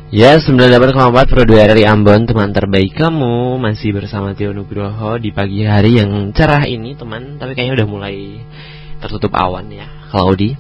Ya, 98,4 Pro 2 dari Ambon, teman terbaik kamu. Masih bersama Tio Nugroho di pagi hari yang cerah ini, teman. Tapi kayaknya udah mulai tertutup awan ya, cloudy.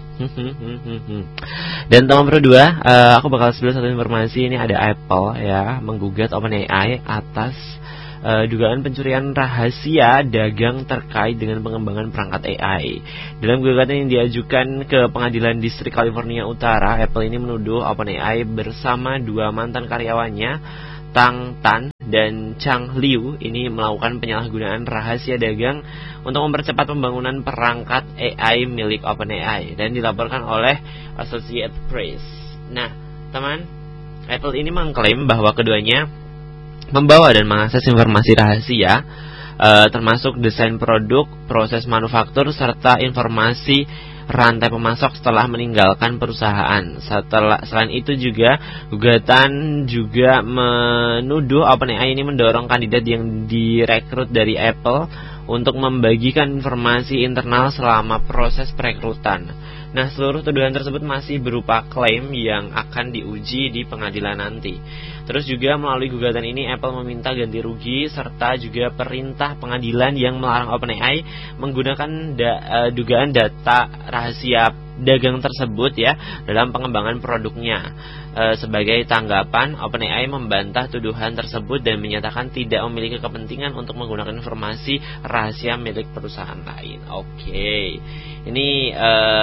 Dan teman Pro 2, aku bakal sebut satu informasi. Ini ada Apple ya, menggugat OpenAI atas dugaan pencurian rahasia dagang terkait dengan pengembangan perangkat AI. Dalam gugatan yang diajukan ke Pengadilan Distrik California Utara, Apple ini menuduh OpenAI bersama dua mantan karyawannya, Tang Tan dan Chang Liu, ini melakukan penyalahgunaan rahasia dagang untuk mempercepat pembangunan perangkat AI milik OpenAI, dan dilaporkan oleh Associated Press. Nah, teman, Apple ini mengklaim bahwa keduanya membawa dan mengakses informasi rahasia, termasuk desain produk, proses manufaktur, serta informasi rantai pemasok setelah meninggalkan perusahaan. Selain itu juga, gugatan juga menuduh OpenAI ini mendorong kandidat yang direkrut dari Apple untuk membagikan informasi internal selama proses perekrutan. Nah, seluruh tuduhan tersebut masih berupa klaim yang akan diuji di pengadilan nanti. Terus juga melalui gugatan ini, Apple meminta ganti rugi serta juga perintah pengadilan yang melarang OpenAI menggunakan dugaan data rahasia dagang tersebut ya dalam pengembangan produknya. Sebagai tanggapan, OpenAI membantah tuduhan tersebut dan menyatakan tidak memiliki kepentingan untuk menggunakan informasi rahasia milik perusahaan lain. Oke. Ini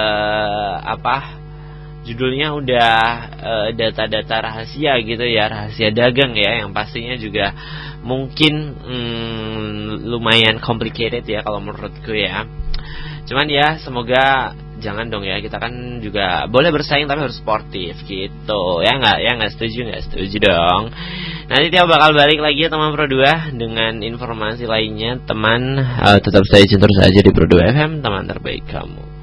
judulnya udah data-data rahasia gitu ya, rahasia dagang ya, yang pastinya juga mungkin lumayan complicated ya kalau menurutku ya. Cuman ya semoga jangan dong ya, kita kan juga boleh bersaing tapi harus sportif gitu ya, nggak setuju dong. Nanti Tio bakal balik lagi ya teman Pro 2 dengan informasi lainnya. Teman tetap stay tune terus aja di Pro 2 FM, teman terbaik kamu.